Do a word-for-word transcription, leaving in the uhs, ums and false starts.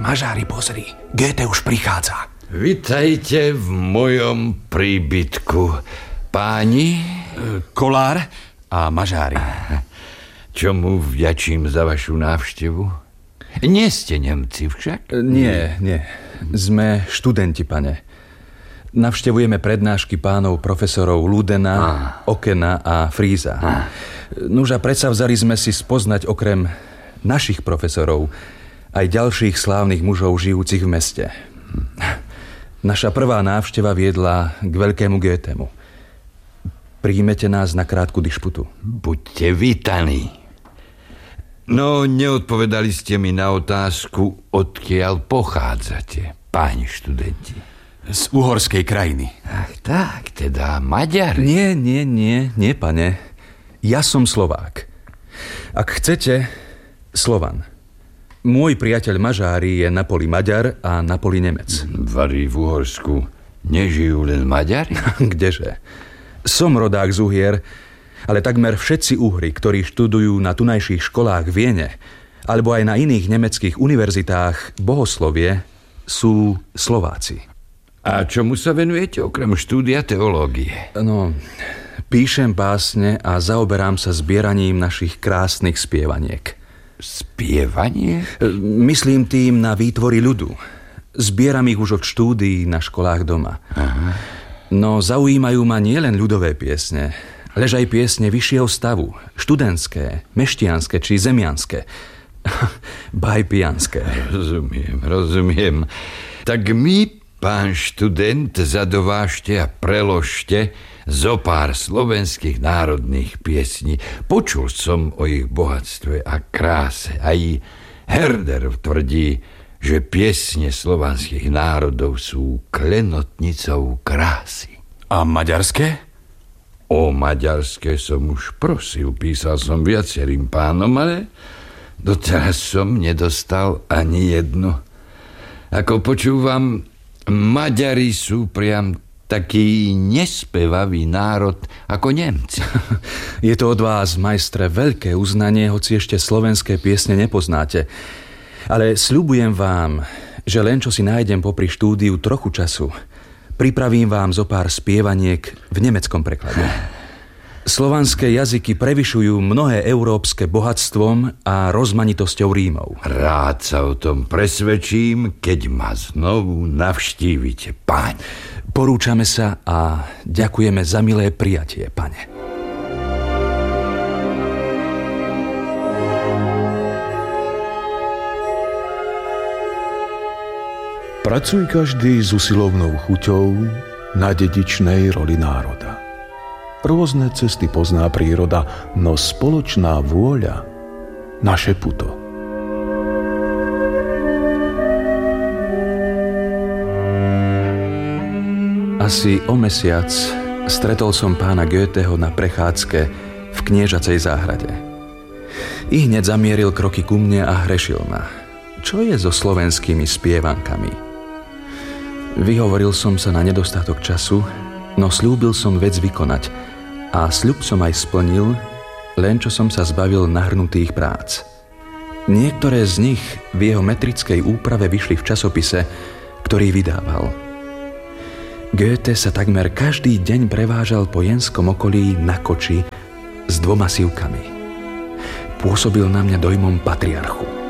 Mažári, pozri, Goethe už prichádza. Vitajte v mojom príbytku, páni. Kolár a Mažári. Čo mu vďačím za vašu návštevu? Nie ste Nemci však? Nie, nie. Sme študenti, pane. Navštevujeme prednášky pánov profesorov Ludena, ah. Okena a Fríza. Ah. Nuža, predsa vzali sme si spoznať okrem našich profesorov aj ďalších slávnych mužov žijúcich v meste. Naša prvá návšteva viedla k veľkému Goethemu. Príjmete nás na krátku dišputu. Buďte vítaní. No, neodpovedali ste mi na otázku, odkiaľ pochádzate, páni študenti. Z uhorskej krajiny. Ach tak, teda Maďar. Nie, nie, nie, nie, pane. Ja som Slovák. Ak chcete, Slovan. Môj priateľ Mažári je napoli Maďar a napoli Nemec. Vari v Uhorsku nežijú len Maďari? Kdeže? Som rodák z Uhier, ale takmer všetci Uhri, ktorí študujú na tunajších školách v Viene alebo aj na iných nemeckých univerzitách bohoslovie, sú Slováci. A čomu sa venujete okrem štúdia teológie? No, píšem básne a zaoberám sa zbieraním našich krásnych spievaniek. Spievanie? Myslím tým na výtvory ľudu. Zbieram ich už od štúdií na školách doma. Aha. No zaujímajú ma nielen ľudové piesne, lež aj piesne vyššieho stavu, študentské, meštianské či zemianské. Bajpianské. Rozumiem, rozumiem. Tak my, pán študent, zadovážte a preložte zo pár slovenských národných piesní. Počul som o ich bohatstve a kráse. Aj Herder tvrdí, že piesne slovanských národov sú klenotnicou krásy. A maďarské? O maďarské som už prosil, písal som viacerým pánom, ale doteraz som nedostal ani jedno. Ako počúvam, Maďari sú priam taký nespevavý národ ako Nemci. Je to od vás, majstre, veľké uznanie, hoci ešte slovenské piesne nepoznáte. Ale sľubujem vám, že len čo si nájdem popri štúdiu trochu času, pripravím vám zo pár spievaniek v nemeckom preklade. Slovanské jazyky prevyšujú mnohé európske bohatstvom a rozmanitosťou rímov. Rád sa o tom presvedčím, keď ma znovu navštívite, páň. Porúčame sa a ďakujeme za milé prijatie, pane. Pracuj každý s usilovnou chuťou na dedičnej roli národa. Rôzne cesty pozná príroda, no spoločná vôľa naše puto. Asi o mesiac stretol som pána Goetheho na prechádzke v kniežacej záhrade. I hneď zamieril kroky ku mne a hrešil ma. Čo je so slovenskými spievankami? Vyhovoril som sa na nedostatok času, no sľúbil som vec vykonať a sľub som aj splnil, len čo som sa zbavil nahrnutých prác. Niektoré z nich v jeho metrickej úprave vyšli v časopise, ktorý vydával. Goethe sa takmer každý deň prevážal po jenskom okolí na koči s dvoma sivkami. Pôsobil na mňa dojmom patriarchu.